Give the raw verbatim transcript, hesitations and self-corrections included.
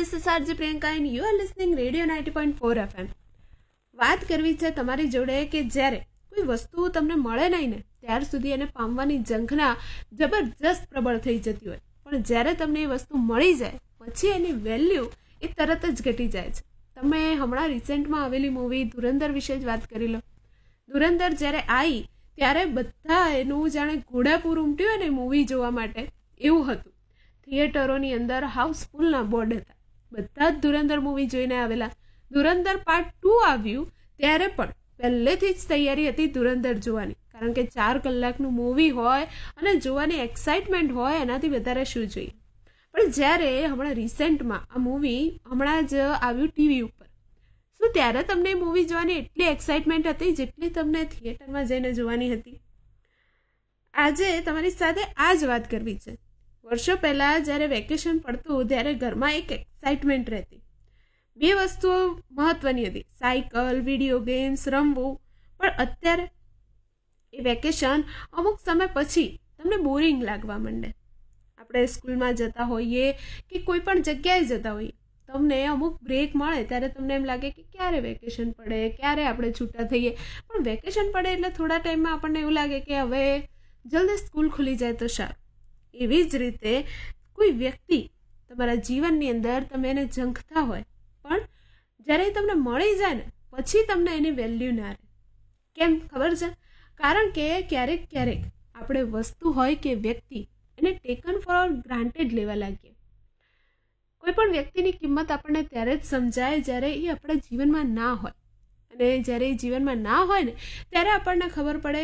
this is R J Priyanka and you are listening Radio ninety point four F M. વાત કરવી છે તમારી જોડે કે જ્યારે કોઈ વસ્તુ તમને મળે નહીં ને ત્યાર સુધી એને પામવાની ઝંખના જબરજસ્ત પ્રબળ થઈ જતી હોય, પણ જ્યારે તમને એ વસ્તુ મળી જાય પછી એની વેલ્યુ એ તરત જ ઘટી જાય છે. તમે હમણાં રિસેન્ટમાં આવેલી મૂવી ધુરંધર વિશે જ વાત કરી લો. ધુરંધર જ્યારે આવી ત્યારે બધા એનું જાણે ઘોડાપૂર ઉમટ્યું ને મૂવી જોવા માટે એવું હતું. થિયેટરોની અંદર હાઉસફુલના બોર્ડ હતા, બધા જ ધુરંધર મૂવી જોઈને આવેલા. ધુરંધર પાર્ટ ટુ આવ્યું ત્યારે પણ પહેલેથી જ તૈયારી હતી ધુરંધર જોવાની, કારણ કે ચાર કલાકનું મૂવી હોય અને જોવાની એક્સાઇટમેન્ટ હોય, એનાથી વધારે શું જોઈએ. પણ જ્યારે હમણાં રિસેન્ટમાં આ મૂવી હમણાં જ આવ્યું ટીવી ઉપર, શું ત્યારે તમને મૂવી જોવાની એટલી એક્સાઇટમેન્ટ હતી જેટલી તમને થિયેટરમાં જઈને જોવાની હતી? આજે તમારી સાથે આ જ વાત કરવી છે. વર્ષો પહેલાં જ્યારે વેકેશન પડતું ત્યારે ઘરમાં એક એક્સાઇટમેન્ટ રહેતી. બે વસ્તુઓ મહત્ત્વની હતી, સાયકલ, વિડીયો ગેમ્સ રમવું. પણ અત્યારે એ વેકેશન અમુક સમય પછી તમને બોરિંગ લાગવા માંડે. આપણે સ્કૂલમાં જતા હોઈએ કે કોઈ પણ જગ્યાએ જતા હોઈએ, તમને અમુક બ્રેક મળે ત્યારે તમને એમ લાગે કે ક્યારે વેકેશન પડે, ક્યારે આપણે છૂટા થઈએ. પણ વેકેશન પડે એટલે થોડા ટાઈમમાં આપણને એવું લાગે કે હવે જલ્દી સ્કૂલ ખુલી જાય તો સારું. એવી જ રીતે કોઈ વ્યક્તિ તમારા જીવનની અંદર તમે એને ઝંખતા હોય, પણ જ્યારે તમને મળી જાય ને પછી તમને એની વેલ્યુ ના રહે. કેમ ખબર છે? કારણ કે ક્યારેક ક્યારેક આપણે વસ્તુ હોય કે વ્યક્તિ એને ટેકન ફોર ગ્રાન્ટેડ લેવા લાગીએ. કોઈ પણ વ્યક્તિની કિંમત આપણને ત્યારે જ સમજાય જ્યારે એ આપણા જીવનમાં ના હોય, અને જ્યારે એ જીવનમાં ના હોય ને ત્યારે આપણને ખબર પડે